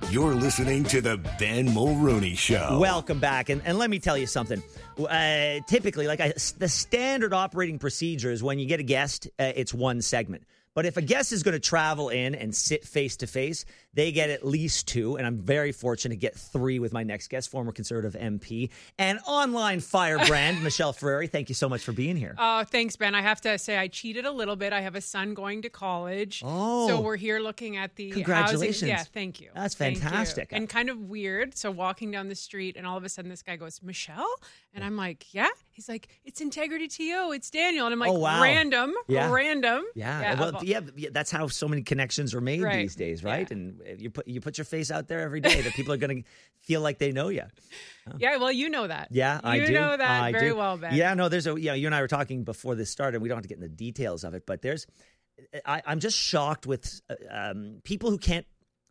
You're listening to the Ben Mulrooney Show. Welcome back. And let me tell you something. Typically, the standard operating procedure is when you get a guest, it's one segment. But if a guest is going to travel in and sit face-to-face, they get at least two. And I'm very fortunate to get three with my next guest, former Conservative MP and online firebrand, Michelle Ferrari. Thank you so much for being here. Oh, thanks, Ben. I have to say I cheated a little bit. I have a son going to college. Oh. So we're here looking at the Congratulations. housing. Yeah, thank you. That's Thank fantastic. you. And kind of weird. So walking down the street and all of a sudden this guy goes, Michelle? And I'm like, yeah. He's like, it's Integrity TO. It's Daniel. And I'm like, oh, wow. random. Yeah. Well, that's how so many connections are made these days, right? Yeah. And you put your face out there every day that people are going to feel like they know you. Yeah, well, you know that. Yeah, I do. You know that very well, Ben. Yeah, no, you and I were talking before this started. We don't have to get into the details of it, but I'm just shocked with people who can't.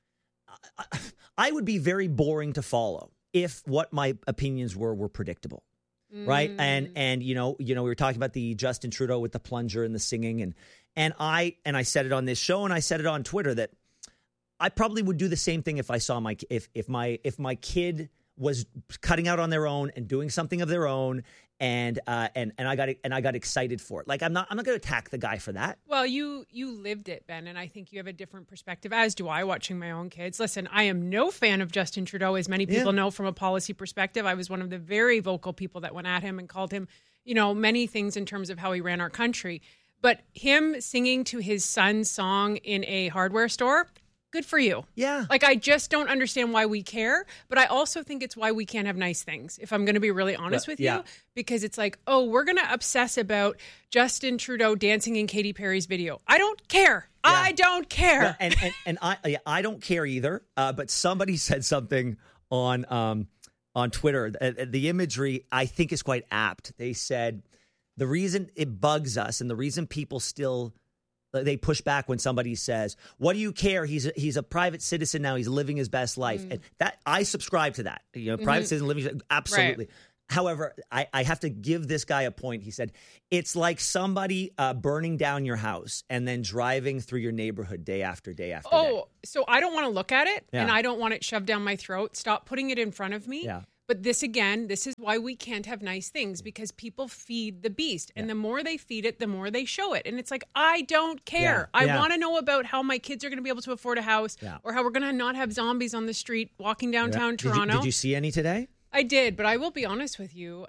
I would be very boring to follow if what my opinions were predictable. Right. And we were talking about the Justin Trudeau with the plunger and the singing and I said it on this show and I said it on Twitter that I probably would do the same thing if I saw if my kid was cutting out on their own and doing something of their own and I got excited for it. Like I'm not going to attack the guy for that. Well, you lived it, Ben, and I think you have a different perspective, as do I, watching my own kids. Listen, I am no fan of Justin Trudeau, as many people know from a policy perspective. I was one of the very vocal people that went at him and called him, many things in terms of how he ran our country. But him singing to his son's song in a hardware store, good for you. Yeah. Like, I just don't understand why we care, but I also think it's why we can't have nice things, if I'm going to be really honest with you, because it's like, oh, we're going to obsess about Justin Trudeau dancing in Katy Perry's video. I don't care. Yeah. I don't care. Well, and I don't care either, but somebody said something on Twitter. The imagery, I think, is quite apt. They said the reason it bugs us and the reason people still they push back when somebody says, what do you care? He's a private citizen now. He's living his best life. And that I subscribe to that. Private citizen living. Absolutely. Right. However, I have to give this guy a point. He said, it's like somebody burning down your house and then driving through your neighborhood day after day after day. Oh, so I don't want to look at it and I don't want it shoved down my throat. Stop putting it in front of me. Yeah. But this is why we can't have nice things, because people feed the beast. And the more they feed it, the more they show it. And it's like, I don't care. I want to know about how my kids are going to be able to afford a house or how we're going to not have zombies on the street walking downtown Toronto. Did you see any today? I did, but I will be honest with you.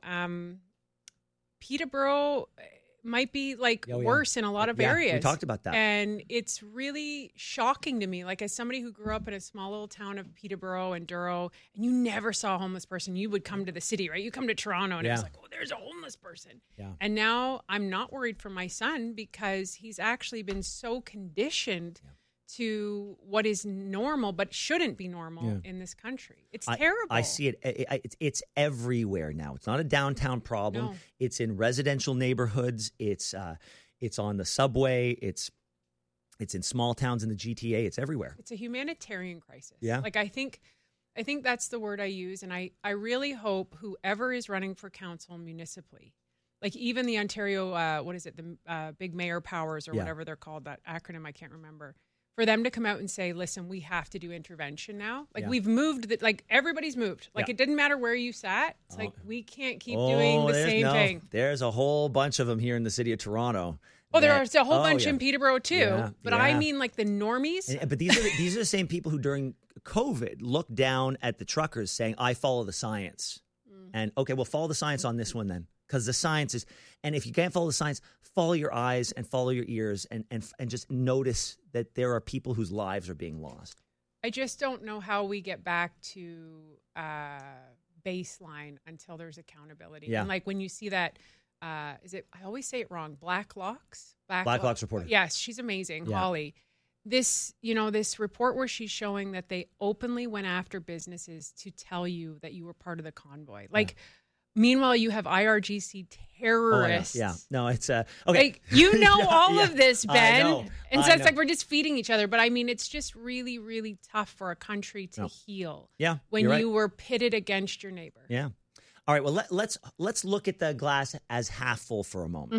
Peterborough might be worse in a lot of areas. We talked about that. And it's really shocking to me. Like, as somebody who grew up in a small little town of Peterborough and Douro, and you never saw a homeless person, you would come to the city, right? You come to Toronto and it was like, oh, there's a homeless person. Yeah. And now I'm not worried for my son because he's actually been so conditioned to what is normal but shouldn't be normal in this country. It's terrible. I see it. It's everywhere now. It's not a downtown problem. No. It's in residential neighborhoods. It's on the subway. It's in small towns in the GTA. It's everywhere. It's a humanitarian crisis. Yeah. Like, I think that's the word I use, and I really hope whoever is running for council municipally, like even the Ontario, the big mayor powers or whatever they're called, that acronym I can't remember, for them to come out and say, listen, we have to do intervention now. Like, we've moved, everybody's moved. Like, it didn't matter where you sat. It's like, we can't keep doing the same thing. There's a whole bunch of them here in the city of Toronto. Oh, there's a whole bunch in Peterborough too. Yeah, but I mean, like, the normies. But these are the same people who during COVID looked down at the truckers saying, I follow the science. And okay, well, follow the science on this one then. Because the science is, and if you can't follow the science, follow your eyes and follow your ears and just notice that there are people whose lives are being lost. I just don't know how we get back to baseline until there's accountability. Yeah. And like when you see that, I always say it wrong, Black Locks reporter. Yes, she's amazing, Holly. This report where she's showing that they openly went after businesses to tell you that you were part of the convoy. Meanwhile, you have IRGC terrorists. Oh, yeah. No, it's okay. Like, all of this, Ben. And so it's like we're just feeding each other. But I mean, it's just really, really tough for a country to heal. Yeah, when you were pitted against your neighbor. Yeah. All right. Well, let's look at the glass as half full for a moment. Mm-hmm.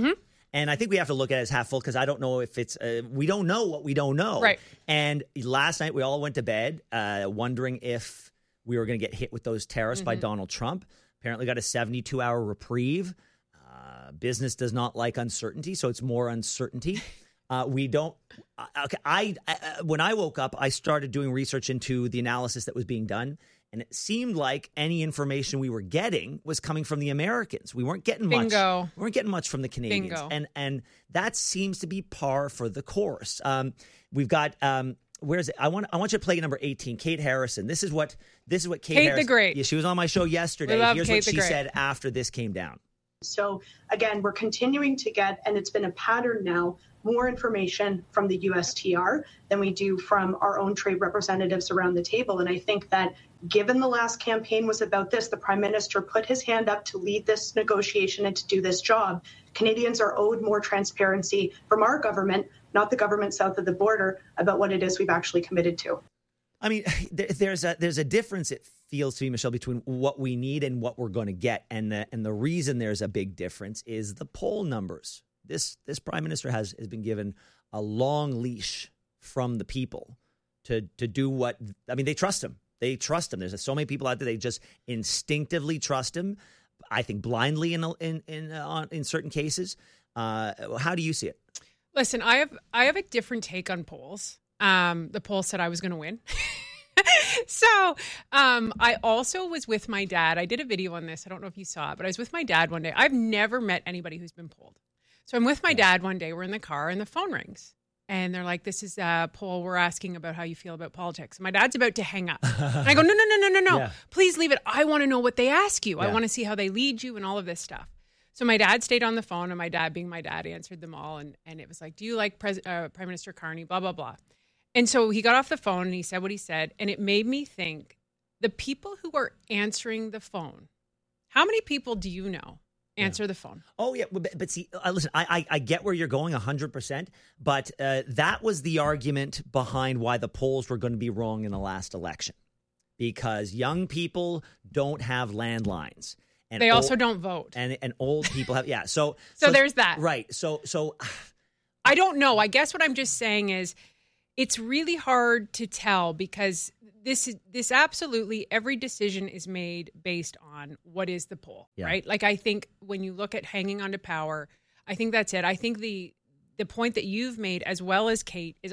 And I think we have to look at it as half full because I don't know if it's we don't know what we don't know. Right. And last night we all went to bed wondering if we were going to get hit with those tariffs by Donald Trump. Apparently got a 72-hour reprieve. Business does not like uncertainty, so it's more uncertainty. We don't. Okay, when I woke up, I started doing research into the analysis that was being done, and it seemed like any information we were getting was coming from the Americans. We weren't getting much. Bingo. We weren't getting much from the Canadians, Bingo. and that seems to be par for the course. We've got. Where is it? I want you to play number 18, Kate Harrison. This is what Kate Harrison, the Great. Yeah, she was on my show yesterday. We love Here's Kate what the she Great. said after this came down. So again, we're continuing to get, and it's been a pattern now, more information from the USTR than we do from our own trade representatives around the table. And I think that given the last campaign was about this, the Prime Minister put his hand up to lead this negotiation and to do this job. Canadians are owed more transparency from our government, not the government south of the border, about what it is we've actually committed to. I mean, there's a difference, it feels to me, Michelle, between what we need and what we're going to get. And the reason there's a big difference is the poll numbers. This Prime Minister has been given a long leash from the people to do what, I mean, they trust him. They trust him. There's so many people out there, they just instinctively trust him. I think blindly in certain cases. How do you see it? Listen, I have a different take on polls. The poll said I was going to win. So I also was with my dad. I did a video on this. I don't know if you saw it, but I was with my dad one day. I've never met anybody who's been polled. So I'm with my dad one day. We're in the car and the phone rings. And they're like, this is a poll. We're asking about how you feel about politics. And my dad's about to hang up. And I go, no. Yeah. Please leave it. I want to know what they ask you. Yeah. I want to see how they lead you and all of this stuff. So my dad stayed on the phone, and my dad, being my dad, answered them all. And it was like, do you like Prime Minister Carney? Blah, blah, blah. And so he got off the phone and he said what he said. And it made me think, the people who are answering the phone, how many people do you know answer the phone? Oh, yeah. But see, listen, I get where you're going 100%. But that was the argument behind why the polls were going to be wrong in the last election. Because young people don't have landlines. And they also don't vote. And old people have, yeah. So there's that. Right. So I don't know. I guess what I'm just saying is it's really hard to tell because this absolutely every decision is made based on what is the poll, right? Like I think when you look at hanging on to power, I think that's it. I think the point that you've made as well as Kate is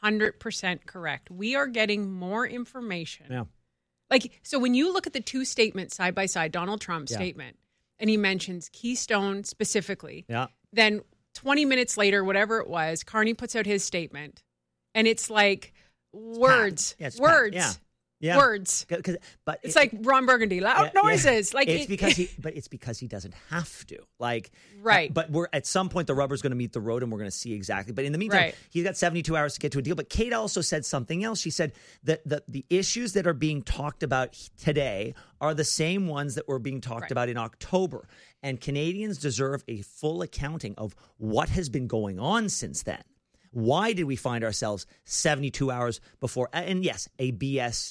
100% correct. We are getting more information. Yeah. Like, so when you look at the two statements side by side, Donald Trump's statement, and he mentions Keystone specifically, then 20 minutes later, whatever it was, Carney puts out his statement, and it's like words. Yeah. Words. But it's like Ron Burgundy, loud noises. Like it's because he doesn't have to. Like, right. But we're at some point the rubber's going to meet the road, and we're going to see exactly. But in the meantime, he's got 72 hours to get to a deal. But Kate also said something else. She said that the issues that are being talked about today are the same ones that were being talked about in October, and Canadians deserve a full accounting of what has been going on since then. Why did we find ourselves 72 hours before? And yes, a BS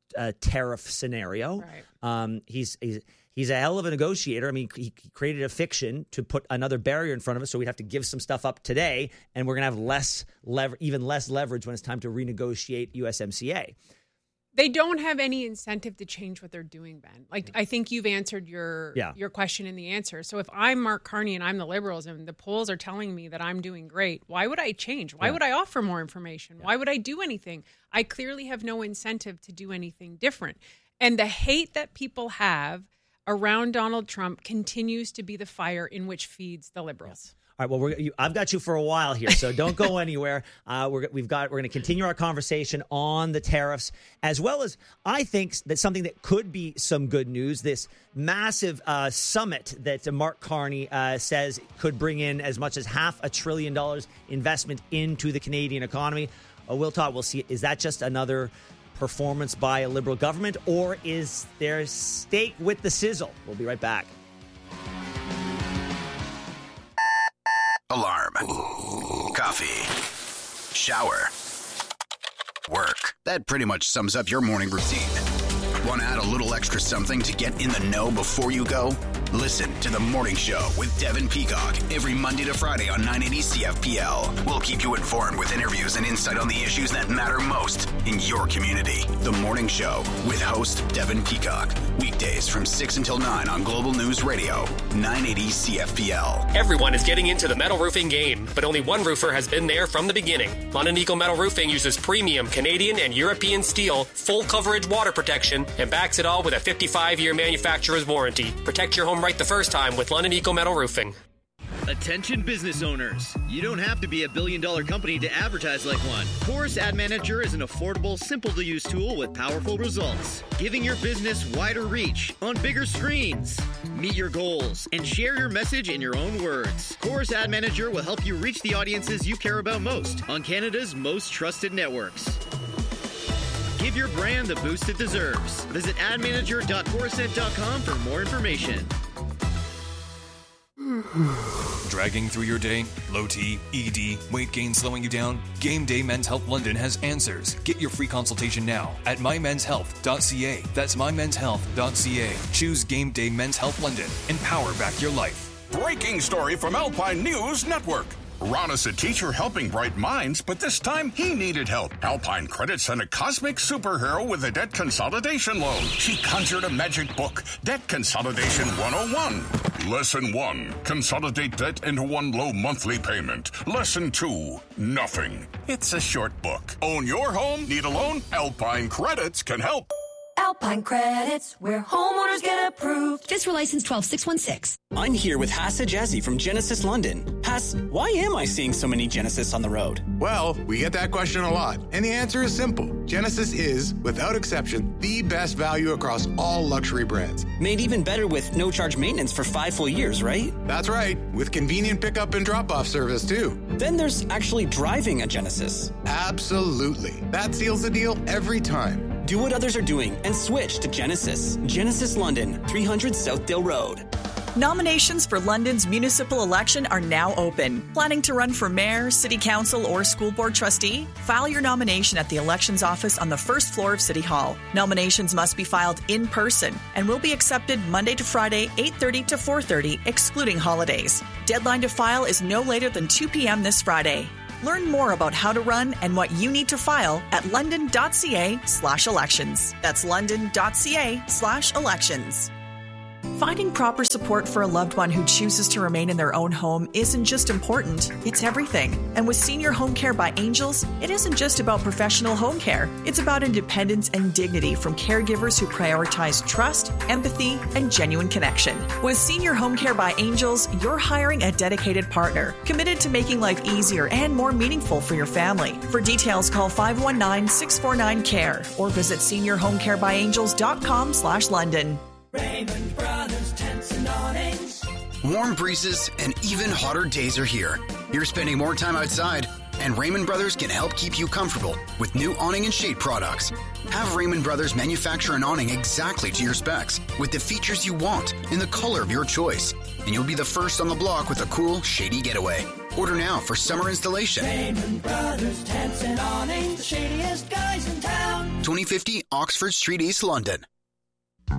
tariff scenario. Right. He's a hell of a negotiator. I mean, he created a fiction to put another barrier in front of us, so we'd have to give some stuff up today, and we're going to have even less leverage when it's time to renegotiate USMCA. They don't have any incentive to change what they're doing, Ben. Like, I think you've answered your question in the answer. So if I'm Mark Carney and I'm the Liberals and the polls are telling me that I'm doing great, why would I change? Why would I offer more information? Why would I do anything? I clearly have no incentive to do anything different. And the hate that people have around Donald Trump continues to be the fire in which feeds the Liberals. All right, well, I've got you for a while here, so don't go anywhere. We're going to continue our conversation on the tariffs, as well as I think that something that could be some good news, this massive summit that Mark Carney says could bring in as much as $500 billion investment into the Canadian economy. We'll talk. We'll see. Is that just another performance by a Liberal government, or is there steak with the sizzle? We'll be right back. Alarm. Coffee. Shower. Work. That pretty much sums up your morning routine. Want to add a little extra something to get in the know before you go? Listen to The Morning Show with Devin Peacock every Monday to Friday on 980 CFPL. We'll keep you informed with interviews and insight on the issues that matter most in your community. The Morning Show with host Devin Peacock. Weekdays from 6 until 9 on Global News Radio, 980 CFPL. Everyone is getting into the metal roofing game, but only one roofer has been there from the beginning. London Eagle Metal Roofing uses premium Canadian and European steel, full coverage water protection, and backs it all with a 55-year manufacturer's warranty. Protect your home right the first time with London Eagle Metal Roofing. Attention business owners. You don't have to be a billion-dollar company to advertise like one. Chorus Ad Manager is an affordable, simple-to-use tool with powerful results, giving your business wider reach on bigger screens. Meet your goals and share your message in your own words. Chorus Ad Manager will help you reach the audiences you care about most on Canada's most trusted networks. Give your brand the boost it deserves. Visit admanager.corusent.com for more information. Dragging through your day? Low T, ED, weight gain slowing you down? Game Day Men's Health London has answers. Get your free consultation now at mymenshealth.ca. That's mymenshealth.ca. Choose Game Day Men's Health London and power back your life. Breaking story from Alpine News Network. Ron is a teacher helping bright minds, but this time he needed help. Alpine Credit sent a cosmic superhero with a debt consolidation loan. She conjured a magic book, Debt Consolidation 101. Lesson 1, consolidate debt into one low monthly payment. Lesson 2, nothing. It's a short book. Own your home? Need a loan? Alpine Credits can help. Alpine Credits, where homeowners get approved. FSRA license 12616. I'm here with Hassa Jazzy from Genesis London. Hass, why am I seeing so many Genesis on the road? Well, we get that question a lot, and the answer is simple. Genesis is, without exception, the best value across all luxury brands. Made even better with no-charge maintenance for 5 full years, right? That's right, with convenient pickup and drop-off service, too. Then there's actually driving a Genesis. Absolutely. That seals the deal every time. Do what others are doing and switch to Genesis. Genesis London, 300 Southdale Road. Nominations for London's municipal election are now open. Planning to run for mayor, city council, or school board trustee? File your nomination at the elections office on the first floor of City Hall. Nominations must be filed in person and will be accepted Monday to Friday, 8:30 to 4:30, excluding holidays. Deadline to file is no later than 2 p.m. this Friday. Learn more about how to run and what you need to file at london.ca/elections. That's london.ca/elections. Finding proper support for a loved one who chooses to remain in their own home isn't just important, it's everything. And with Senior Home Care by Angels, it isn't just about professional home care. It's about independence and dignity from caregivers who prioritize trust, empathy, and genuine connection. With Senior Home Care by Angels, you're hiring a dedicated partner, committed to making life easier and more meaningful for your family. For details, call 519-649-CARE or visit seniorhomecarebyangels.com/London. Raymond Brothers Tents and Awnings. Warm breezes and even hotter days are here. You're spending more time outside, and Raymond Brothers can help keep you comfortable with new awning and shade products. Have Raymond Brothers manufacture an awning exactly to your specs with the features you want in the color of your choice, and you'll be the first on the block with a cool, shady getaway. Order now for summer installation. Raymond Brothers Tents and Awnings, the shadiest guys in town. 2050 Oxford Street, East London.